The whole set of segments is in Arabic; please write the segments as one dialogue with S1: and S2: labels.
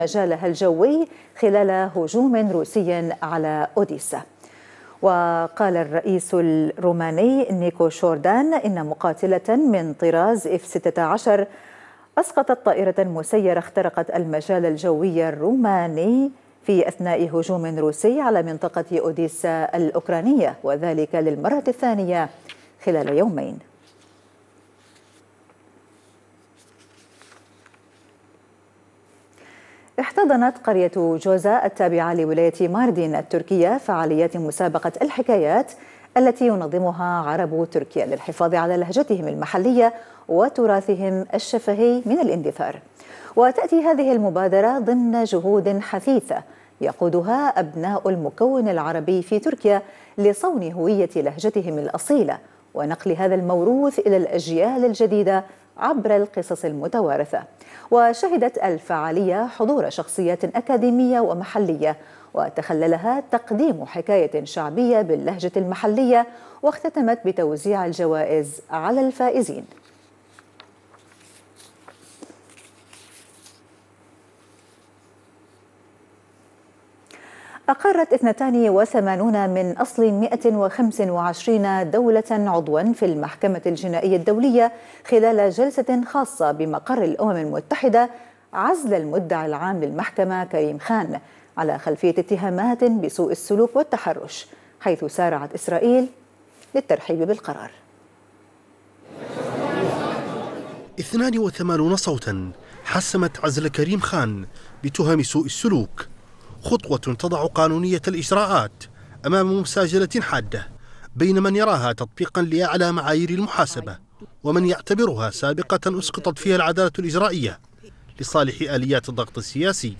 S1: مجالها الجوي خلال هجوم روسي على أوديسا. وقال الرئيس الروماني نيكو شوردان إن مقاتلة من طراز F-16 أسقطت طائرة مسيرة اخترقت المجال الجوي الروماني في أثناء هجوم روسي على منطقة أوديسا الأوكرانية، وذلك للمرة الثانية خلال يومين. احتضنت قرية جوزا التابعة لولاية ماردين التركية فعاليات مسابقة الحكايات التي ينظمها عرب تركيا للحفاظ على لهجتهم المحلية وتراثهم الشفهي من الاندثار. وتأتي هذه المبادرة ضمن جهود حثيثة يقودها أبناء المكون العربي في تركيا لصون هوية لهجتهم الأصيلة ونقل هذا الموروث إلى الأجيال الجديدة عبر القصص المتوارثة. وشهدت الفعالية حضور شخصيات أكاديمية ومحلية وتخللها تقديم حكاية شعبية باللهجة المحلية، واختتمت بتوزيع الجوائز على الفائزين. أقرت 82 من أصل 125 دولة عضوا في المحكمة الجنائية الدولية خلال جلسة خاصة بمقر الأمم المتحدة عزل المدعي العام للمحكمة كريم خان على خلفية اتهامات بسوء السلوك والتحرش، حيث سارعت إسرائيل للترحيب بالقرار.
S2: 82 صوتا حسمت عزل كريم خان بتهم سوء السلوك، خطوة تضع قانونية الإجراءات أمام مساجلة حادة بين من يراها تطبيقا لأعلى معايير المحاسبة ومن يعتبرها سابقة أسقطت فيها العدالة الإجرائية لصالح آليات الضغط السياسي.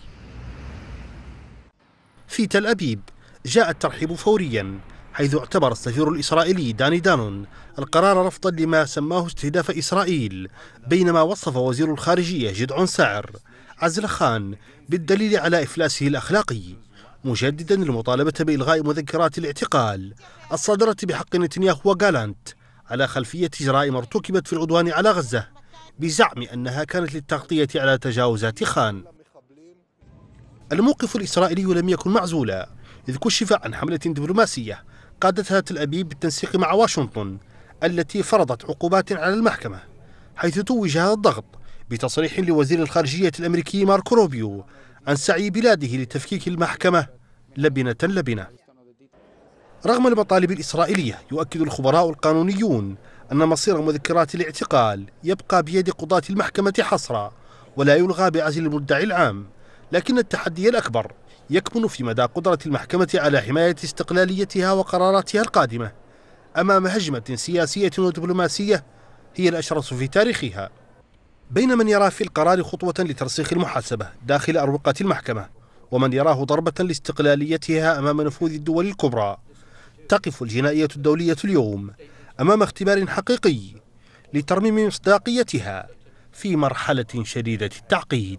S2: في تل أبيب جاء الترحيب فوريا، حيث اعتبر السفير الإسرائيلي داني دانون القرار رفضا لما سماه استهداف إسرائيل، بينما وصف وزير الخارجية جدعون ساعر عزل خان بالدليل على إفلاسه الأخلاقي، مجددا المطالبة بإلغاء مذكرات الاعتقال الصادرة بحق نتنياهو وغالانت على خلفية جرائم ارتكبت في العدوان على غزة، بزعم أنها كانت للتغطية على تجاوزات خان. الموقف الإسرائيلي لم يكن معزولا، إذ كشف عن حملة دبلوماسية قادتها تل أبيب بالتنسيق مع واشنطن التي فرضت عقوبات على المحكمة، حيث توج هذا الضغط بتصريح لوزير الخارجية الأمريكي ماركو روبيو عن سعي بلاده لتفكيك المحكمة لبنة لبنة. رغم المطالب الإسرائيلية، يؤكد الخبراء القانونيون أن مصير مذكرات الاعتقال يبقى بيد قضاة المحكمة حصرا ولا يلغى بعزل المدعي العام، لكن التحدي الأكبر يكمن في مدى قدرة المحكمة على حماية استقلاليتها وقراراتها القادمة أمام هجمة سياسية ودبلوماسية هي الأشرس في تاريخها، بين من يرى في القرار خطوة لترسيخ المحاسبة داخل أروقة المحكمة ومن يراه ضربة لاستقلاليتها أمام نفوذ الدول الكبرى. تقف الجنائية الدولية اليوم أمام اختبار حقيقي لترميم مصداقيتها في مرحلة شديدة التعقيد.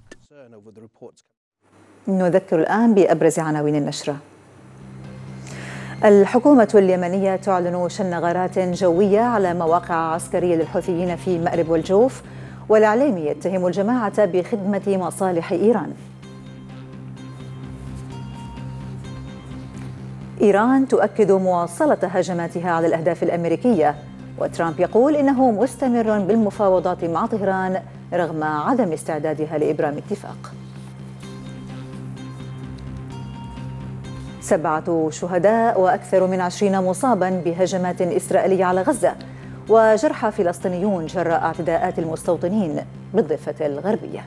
S1: نذكر الآن بأبرز عناوين النشرة. الحكومة اليمنية تعلن شن غارات جوية على مواقع عسكرية للحوثيين في مأرب والجوف، والإعلامي يتهم الجماعة بخدمة مصالح إيران. إيران تؤكد مواصلة هجماتها على الأهداف الأمريكية، وترامب يقول إنه مستمر بالمفاوضات مع طهران رغم عدم استعدادها لإبرام اتفاق. 7 شهداء وأكثر من 20 مصابا بهجمات إسرائيلية على غزة، وجرحى فلسطينيون جراء اعتداءات المستوطنين بالضفة الغربية.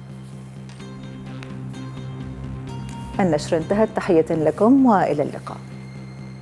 S1: النشر انتهت، تحية لكم وإلى اللقاء.